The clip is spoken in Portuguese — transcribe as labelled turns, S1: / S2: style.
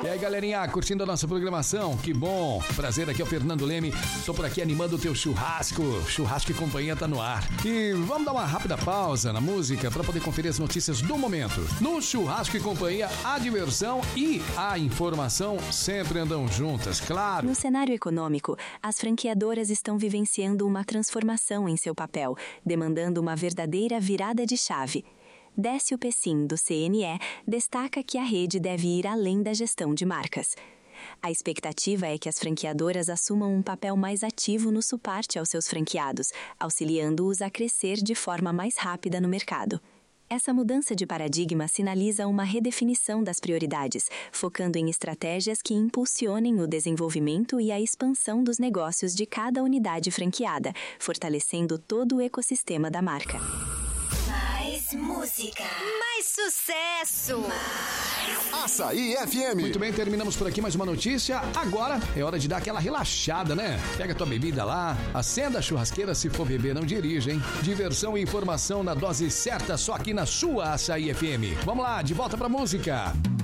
S1: E aí, galerinha, curtindo a nossa programação? Que bom! Prazer, aqui é o Fernando Leme. Tô por aqui animando o teu churrasco. Churrasco e Companhia tá no ar. E vamos dar uma rápida pausa na música para poder conferir as notícias do momento. No Churrasco e Companhia, a diversão e a informação sempre andam juntas, claro.
S2: No cenário econômico, as franqueadoras estão vivenciando uma transformação em seu papel, demandando uma verdadeira virada de chave. Décio Pessim, do CNE, destaca que a rede deve ir além da gestão de marcas. A expectativa é que as franqueadoras assumam um papel mais ativo no suporte aos seus franqueados, auxiliando-os a crescer de forma mais rápida no mercado. Essa mudança de paradigma sinaliza uma redefinição das prioridades, focando em estratégias que impulsionem o desenvolvimento e a expansão dos negócios de cada unidade franqueada, fortalecendo todo o ecossistema da marca.
S3: Mais música. Mais sucesso.
S4: Açaí FM.
S1: Muito bem, terminamos por aqui mais uma notícia. Agora é hora de dar aquela relaxada, né? Pega a tua bebida lá, acenda a churrasqueira, se for beber, não dirija, hein? Diversão e informação na dose certa, só aqui na sua Açaí FM. Vamos lá, de volta pra música.